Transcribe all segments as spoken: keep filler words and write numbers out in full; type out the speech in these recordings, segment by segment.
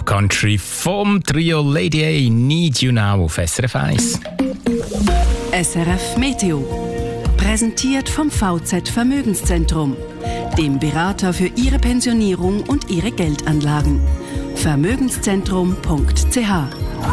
Country vom Trio Lady A, Need You Now auf S R F eins. S R F Meteo. Präsentiert vom V Z Vermögenszentrum, dem Berater für Ihre Pensionierung und Ihre Geldanlagen. Vermögenszentrum punkt c h.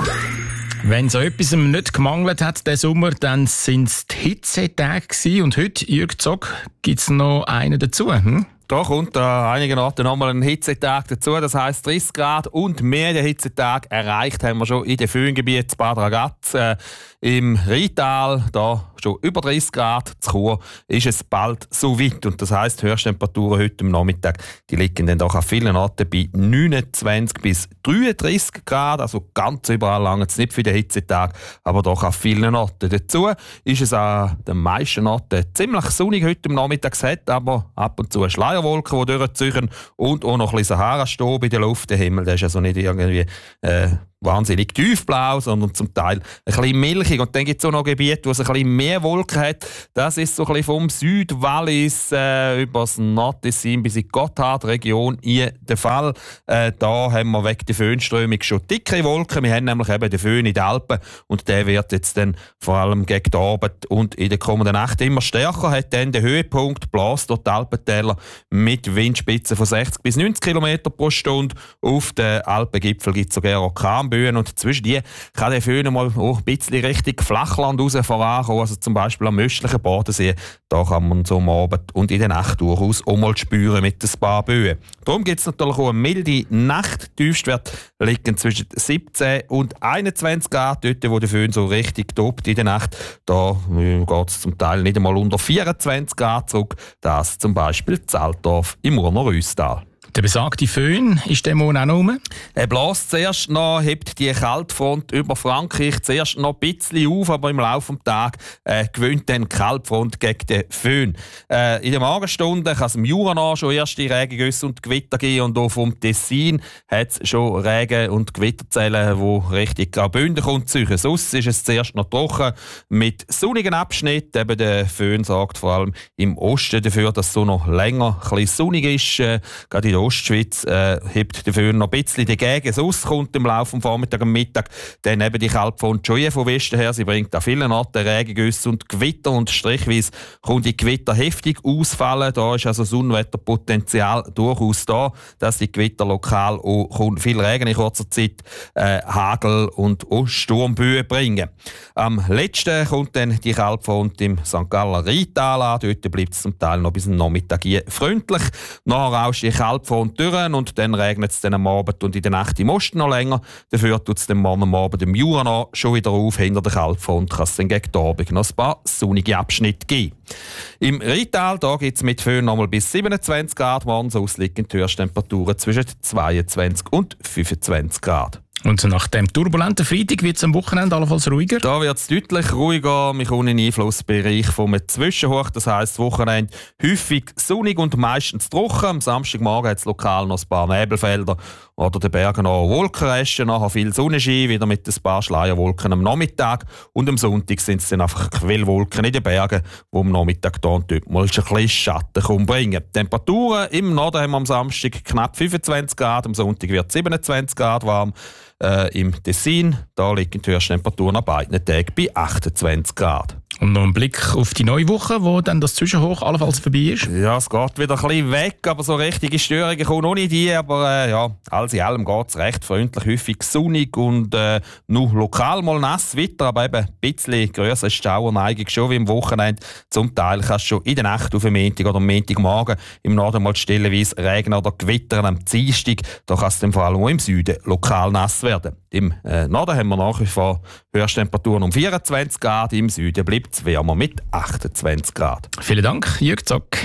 Wenn so etwas nicht gemangelt hat diesen Sommer, dann sind es die Hitzetage gewesen. Und heute, Jürg Zock, gibt es noch einen dazu. Hm? Da kommt an einigen Orten nochmal ein Hitzetag dazu. Das heisst dreißig Grad und mehr der Hitzetag erreicht haben wir schon in den Föhngebieten Bad Ragaz, äh, im Rheintal, da schon über dreißig Grad. Zu Chur ist es bald so weit. Und das heisst, Höchsttemperaturen heute am Nachmittag, die liegen dann doch an vielen Orten bei neunundzwanzig bis dreiunddreißig Grad. Also ganz überall lange es nicht für den Hitzetag, aber doch an vielen Orten. Dazu ist es an den meisten Orten ziemlich sonnig heute am Nachmittag. Es hat aber ab und zu eine Schleierwolken, die durchziehen und auch noch ein bisschen Sahara-Staub in der Luft. Der Himmel, der ist also nicht irgendwie äh, wahnsinnig tiefblau, sondern zum Teil ein bisschen milchig. Und dann gibt es auch noch Gebiete, wo es ein bisschen mehr Wolken hat. Das ist so ein bisschen vom Südwallis äh, über das Nordtessin bis in die Gotthardregion in der Fall. Äh, da haben wir wegen der Föhnströmung schon dicke Wolken. Wir haben nämlich eben den Föhn in den Alpen und der wird jetzt dann vor allem gegen die Abend und in der kommenden Nacht immer stärker. Hat dann den Höhepunkt, bläst dort die Alpentäler mit Windspitzen von sechzig bis neunzig Kilometer pro Stunde. Auf den Alpengipfel gibt es sogar Orkanböen. Und zwischen die kann der Föhn mal auch ein bisschen Richtung Flachland raus vorankommen. Also zum Beispiel am östlichen Bodensee. Da kann man so am Abend und in der Nacht durchaus auch mal spüren mit ein paar Böen. Darum gibt es natürlich auch eine milde Nacht. Die Tiefstwerte liegen zwischen siebzehn und einundzwanzig Grad. Dort, wo der Föhn so richtig tobt in der Nacht, da geht es zum Teil nicht einmal unter vierundzwanzig Grad zurück. Das zum Beispiel in Altdorf im Urner Rüstal. Der besagte Föhn ist der Monat auch noch rum? Er bläst zuerst noch, hebt die Kaltfront über Frankreich zuerst noch ein bisschen auf, aber im Laufe des Tages äh, gewinnt dann die Kaltfront gegen den Föhn. Äh, in den Morgenstunden kann es im Jura schon erste Regengüsse und Gewitter geben und auch vom Tessin hat es schon Regen- und Gewitterzellen, die richtig Graubünden kommt. Sonst ist es zuerst noch trocken mit sonnigen Abschnitten. Eben der Föhn sorgt vor allem im Osten dafür, dass es so noch länger ein bisschen sonnig ist. Äh, gerade in der Ostschweiz äh, hebt der Föhn noch ein bisschen dagegen. Sonst kommt im Laufe des Vormittags und Mittag dann eben die Kaltfront schon von Westen her. Sie bringt an vielen Orten Regengüsse und Gewitter und strichweise kommt die Gewitter heftig ausfallen. Da ist also das Unwetterpotenzial durchaus da, dass die Gewitter lokal auch kommt viel Regen in kurzer Zeit, äh, Hagel und auch Sturmböen bringen. Am letzten kommt dann die Kaltfront im Sankt Galler Rheintal an. Dort bleibt es zum Teil noch bis am Nachmittag hier freundlich. Nachher rauscht die Kaltfront durch und dann regnet es dann am Abend und in der Nacht im Osten noch länger. Dafür tut es dann morgen am Abend im Jura schon wieder auf. Hinter der Kaltfront kann es dann gegen die Abend noch ein paar sonnige Abschnitte geben. Im Rheintal gibt es mit Föhn noch mal bis siebenundzwanzig Grad. Morgen sonst liegen die Höchsttemperaturen zwischen zweiundzwanzig und fünfundzwanzig Grad. Und nach dem turbulenten Freitag wird es am Wochenende allenfalls ruhiger? Da wird es deutlich ruhiger. Wir kommen in den Einflussbereich vom Zwischenhoch. Das heisst, das Wochenende häufig sonnig und meistens trocken. Am Samstagmorgen hat es lokal noch ein paar Nebelfelder oder den Bergen noch Wolkenresten. Nachher viel Sonnenschein, wieder mit ein paar Schleierwolken am Nachmittag. Und am Sonntag sind es dann einfach Quellwolken in den Bergen, die am Nachmittag da und dort mal ein bisschen Schatten bringen. Temperaturen im Norden haben wir am Samstag knapp fünfundzwanzig Grad, am Sonntag wird es siebenundzwanzig Grad warm. Äh, Im Tessin, da liegen die Höchsttemperaturen an beiden Tagen bei achtundzwanzig Grad. Und noch ein Blick auf die neue Woche, wo dann das Zwischenhoch allenfalls vorbei ist. Ja, es geht wieder ein bisschen weg, aber so richtige Störungen kommen noch nicht die. Aber äh, ja, alles in allem geht es recht freundlich, häufig sonnig und äh, nur lokal mal nass weiter, aber eben ein bisschen grösser Schauerneigung schon wie am Wochenende. Zum Teil kannst du schon in der Nacht auf den Montag oder am Montagmorgen im Norden mal stellenweise regnen oder gewittern. Am Dienstag, da kann es dann vor allem auch im Süden lokal nass werden. Im äh, Norden haben wir nach wie vor Höchsttemperaturen um vierundzwanzig Grad, im Süden bleibt es wärmer mit achtundzwanzig Grad. Vielen Dank, Jürg Zock.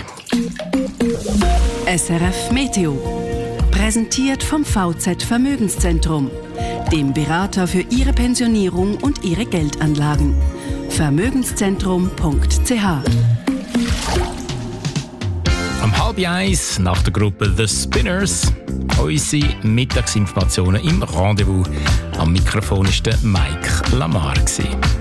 S R F Meteo. Präsentiert vom V Z Vermögenszentrum, dem Berater für Ihre Pensionierung und Ihre Geldanlagen. Vermögenszentrum punkt c h. Am halb eins nach der Gruppe The Spinners unsere Mittagsinformationen im Rendezvous. Am Mikrofon war der Mike Lamar.